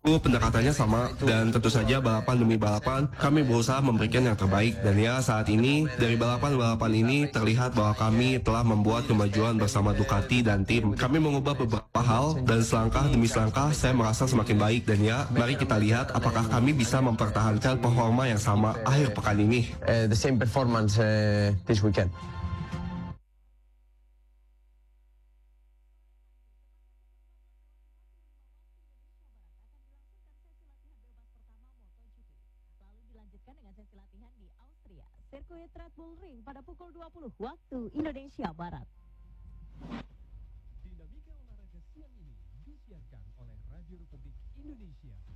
Pendekatannya sama dan tentu saja balapan demi balapan kami berusaha memberikan yang terbaik dan ya saat ini dari balapan-balapan ini terlihat bahwa kami telah membuat kemajuan bersama Ducati dan tim. Kami mengubah beberapa hal dan selangkah demi selangkah saya merasa semakin baik dan ya mari kita lihat apakah kami bisa mempertahankan performa yang sama akhir pekan ini. The same performance this weekend. Dengan sesi latihan di Austria, sirkuit Red Bull Ring pada pukul 20 waktu Indonesia Barat. Dinamika olahraga siang ini disiarkan oleh Radio Republik Indonesia.